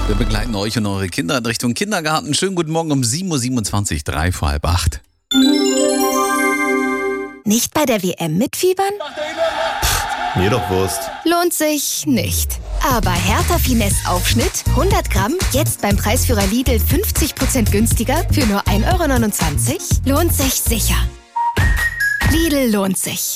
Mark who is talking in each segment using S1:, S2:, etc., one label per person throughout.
S1: Wir begleiten euch und eure Kinder in Richtung Kindergarten. Schönen guten Morgen um 7.27 Uhr, 3 vor halb 8.
S2: Nicht bei der WM mitfiebern?
S3: Mir doch Wurst.
S2: Lohnt sich nicht. Aber Hertha Finesse Aufschnitt, 100 Gramm, jetzt beim Preisführer Lidl 50% günstiger für nur 1,29 €? Lohnt sich sicher. Lidl lohnt sich.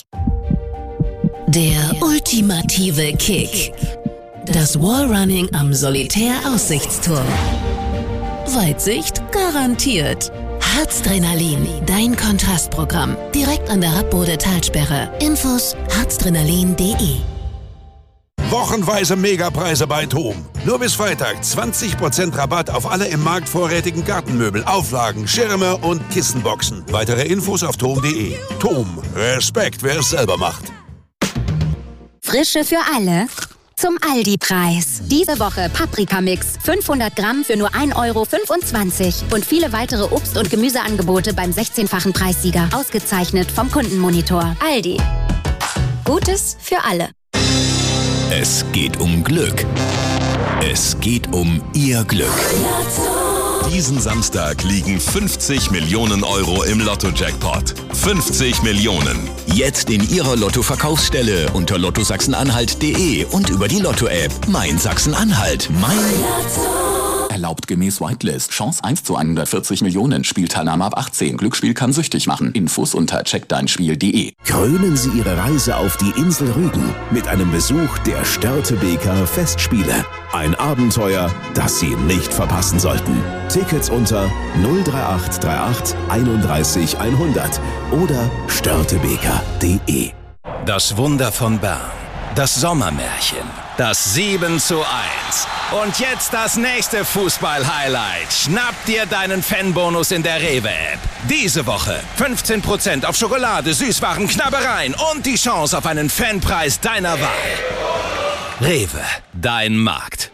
S4: Der ultimative Kick. Das Wallrunning am Solitär-Aussichtsturm. Weitsicht garantiert. Harzdrenalin, dein Kontrastprogramm. Direkt an der Radbode-Talsperre. Infos harzdrenalin.de.
S5: Wochenweise Megapreise bei TOM. Nur bis Freitag 20% Rabatt auf alle im Markt vorrätigen Gartenmöbel, Auflagen, Schirme und Kissenboxen. Weitere Infos auf tom.de. TOM. Respekt, wer es selber macht.
S6: Frische für alle zum Aldi-Preis. Diese Woche Paprikamix 500 Gramm für nur 1,25 € und viele weitere Obst- und Gemüseangebote beim 16-fachen Preissieger. Ausgezeichnet vom Kundenmonitor. Aldi. Gutes für alle.
S7: Es geht um Glück. Es geht um Ihr Glück. Diesen Samstag liegen 50 Millionen € im Lotto-Jackpot. 50 Millionen. Jetzt in Ihrer Lotto-Verkaufsstelle unter lottosachsen-anhalt.de und über die Lotto-App. Mein Sachsen-Anhalt. Mein Lotto.
S8: Erlaubt gemäß Whitelist. Chance 1 zu 140 Millionen. Spielteilnahme ab 18. Glücksspiel kann süchtig machen. Infos unter checkdeinspiel.de.
S9: Krönen Sie Ihre Reise auf die Insel Rügen mit einem Besuch der Störtebeker Festspiele. Ein Abenteuer, das Sie nicht verpassen sollten. Tickets unter 03838 31 100 oder störtebeker.de.
S7: Das Wunder von Bern. Das Sommermärchen. Das 7:1. Und jetzt das nächste Fußball-Highlight. Schnapp dir deinen Fanbonus in der Rewe-App. Diese Woche 15% auf Schokolade, Süßwaren, Knabbereien und die Chance auf einen Fanpreis deiner Wahl. Rewe, dein Markt.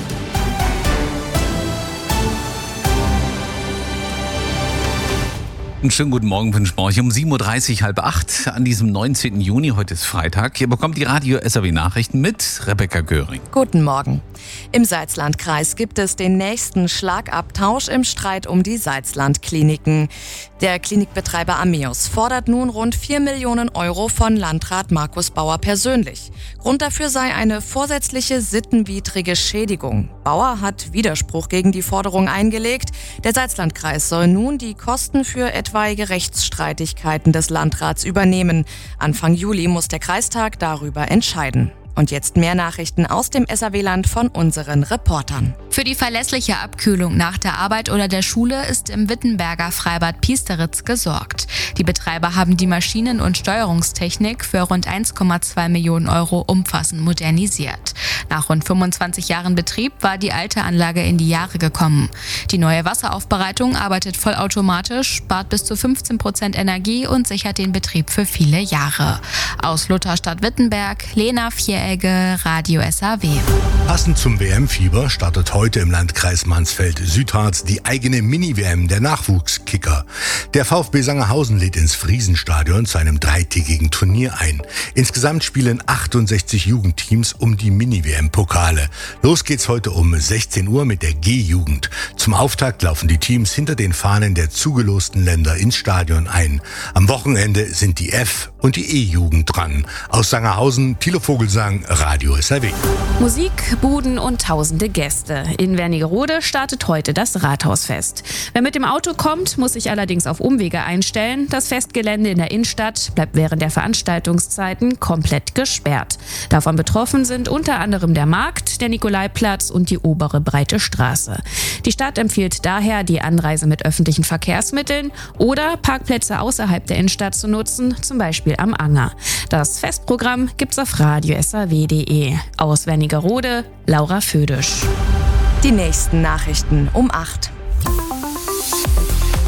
S1: Einen schönen guten Morgen wünschen wir euch um 7.30 Uhr, halb 8 an diesem 19. Juni. Heute ist Freitag. Ihr bekommt die Radio-SAW-Nachrichten mit Rebecca Göring.
S10: Guten Morgen. Im Salzlandkreis gibt es den nächsten Schlagabtausch im Streit um die Salzlandkliniken. Der Klinikbetreiber Ameos fordert nun rund 4 Millionen € von Landrat Markus Bauer persönlich. Grund dafür sei eine vorsätzliche sittenwidrige Schädigung. Bauer hat Widerspruch gegen die Forderung eingelegt. Der Salzlandkreis soll nun die Kosten für etwaige Rechtsstreitigkeiten des Landrats übernehmen. Anfang Juli muss der Kreistag darüber entscheiden. Und jetzt mehr Nachrichten aus dem SAW-Land von unseren Reportern.
S11: Für die verlässliche Abkühlung nach der Arbeit oder der Schule ist im Wittenberger Freibad Piesteritz gesorgt. Die Betreiber haben die Maschinen- und Steuerungstechnik für rund 1,2 Millionen € umfassend modernisiert. Nach rund 25 Jahren Betrieb war die alte Anlage in die Jahre gekommen. Die neue Wasseraufbereitung arbeitet vollautomatisch, spart bis zu 15% Energie und sichert den Betrieb für viele Jahre. Aus Lutherstadt Wittenberg, Lena Vieregge, Radio SAW.
S12: Passend zum WM-Fieber startet heute im Landkreis Mansfeld-Südharz die eigene Mini-WM der Nachwuchskicker. Der VfB Sangerhausen lädt ins Friesenstadion zu einem 3-tägigen Turnier ein. Insgesamt spielen 68 Jugendteams um die Mini-WM-Pokale. Los geht's heute um 16 Uhr mit der G-Jugend. Zum Auftakt laufen die Teams hinter den Fahnen der zugelosten Länder ins Stadion ein. Am Wochenende sind die F- und die E-Jugend dran. Aus Sangerhausen, Thilo Vogelsang, Radio SAW.
S13: Musik, Buden und tausende Gäste. In Wernigerode startet heute das Rathausfest. Wer mit dem Auto kommt, muss sich allerdings auf Umwege einstellen. Das Festgelände in der Innenstadt bleibt während der Veranstaltungszeiten komplett gesperrt. Davon betroffen sind unter anderem der Markt, der Nikolaiplatz und die obere Breite Straße. Die Stadt empfiehlt daher, die Anreise mit öffentlichen Verkehrsmitteln oder Parkplätze außerhalb der Innenstadt zu nutzen, zum Beispiel am Anger. Das Festprogramm gibt's auf radio-saw.de. Aus Wernigerode, Laura Födisch.
S10: Die nächsten Nachrichten um 8.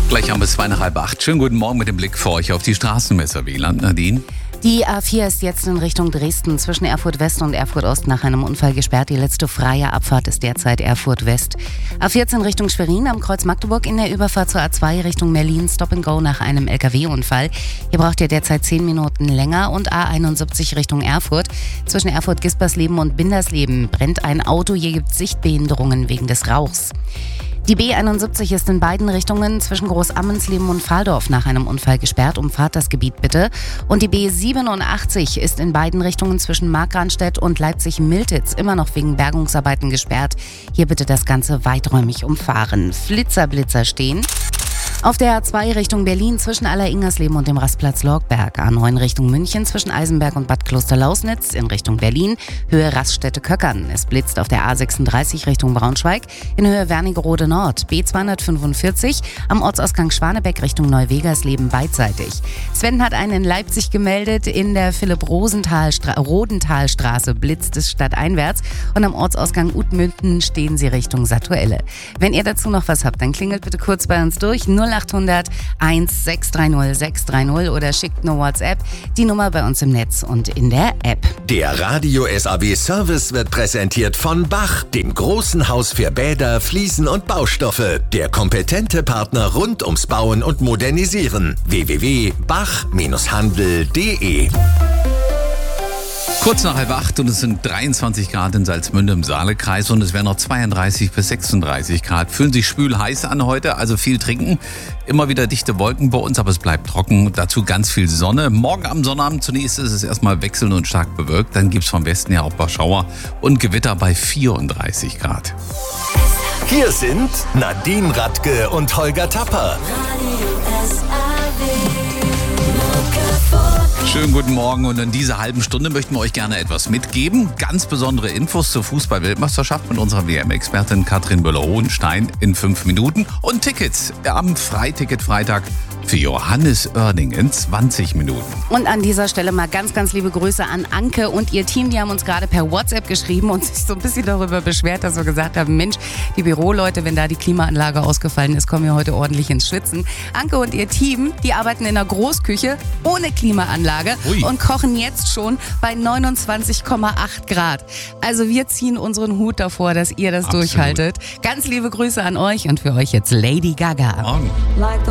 S1: Gleich haben wir es 7:30. Schönen guten Morgen mit dem Blick für euch auf die Straßenmesser Wieland. Nadine?
S14: Die A4 ist jetzt in Richtung Dresden zwischen Erfurt West und Erfurt Ost nach einem Unfall gesperrt. Die letzte freie Abfahrt ist derzeit Erfurt West. A14 Richtung Schwerin am Kreuz Magdeburg in der Überfahrt zur A2 Richtung Berlin. Stop and Go nach einem LKW-Unfall. Hier braucht ihr derzeit 10 Minuten länger. Und A71 Richtung Erfurt. Zwischen Erfurt-Gispersleben und Bindersleben brennt ein Auto. Hier gibt es Sichtbehinderungen wegen des Rauchs. Die B71 ist in beiden Richtungen zwischen Großammensleben und Fahldorf nach einem Unfall gesperrt. Umfahrt das Gebiet bitte. Und die B87 ist in beiden Richtungen zwischen Markranstädt und Leipzig-Miltitz immer noch wegen Bergungsarbeiten gesperrt. Hier bitte das Ganze weiträumig umfahren. Flitzer stehen. Auf der A2 Richtung Berlin zwischen Aller-Ingersleben und dem Rastplatz Lorgberg. A9 Richtung München zwischen Eisenberg und Bad Klosterlausnitz in Richtung Berlin. Höhe Raststätte-Köckern. Es blitzt auf der A36 Richtung Braunschweig in Höhe Wernigerode Nord. B245 am Ortsausgang Schwanebeck Richtung Neuwegersleben beidseitig. Sven hat einen in Leipzig gemeldet. In der Philipp-Rodenthalstraße blitzt es stadteinwärts. Und am Ortsausgang Utmünden stehen sie Richtung Satuelle. Wenn ihr dazu noch was habt, dann klingelt bitte kurz bei uns durch. 0800 1630 630 oder schickt eine WhatsApp. Die Nummer bei uns im Netz und in der App.
S15: Der Radio SAW Service wird präsentiert von Bach, dem großen Haus für Bäder, Fliesen und Baustoffe. Der kompetente Partner rund ums Bauen und Modernisieren. www.bach-handel.de.
S1: Kurz nach 7:30 und es sind 23 Grad in Salzmünde im Saalekreis und es werden noch 32 bis 36 Grad. Fühlen sich schwül heiß an heute, also viel trinken. Immer wieder dichte Wolken bei uns, aber es bleibt trocken. Dazu ganz viel Sonne. Morgen am Sonnabend zunächst ist es erstmal wechselnd und stark bewölkt. Dann gibt es vom Westen her auch ein paar Schauer und Gewitter bei 34 Grad.
S15: Hier sind Nadine Radke und Holger Tapper.
S1: Schönen guten Morgen und in dieser halben Stunde möchten wir euch gerne etwas mitgeben. Ganz besondere Infos zur Fußball-Weltmeisterschaft mit unserer WM-Expertin Katrin Müller-Hohenstein in 5 Minuten und Tickets am Freiticket-Freitag für Johannes Oerding in 20 Minuten.
S14: Und an dieser Stelle mal ganz, ganz liebe Grüße an Anke und ihr Team. Die haben uns gerade per WhatsApp geschrieben und sich so ein bisschen darüber beschwert, dass wir gesagt haben, Mensch, die Büroleute, wenn da die Klimaanlage ausgefallen ist, kommen wir heute ordentlich ins Schwitzen. Anke und ihr Team, die arbeiten in der Großküche ohne Klimaanlage und kochen jetzt schon bei 29,8 Grad. Also wir ziehen unseren Hut davor, dass ihr das durchhaltet. Ganz liebe Grüße an euch und für euch jetzt Lady Gaga.
S1: Morgen.
S16: Like the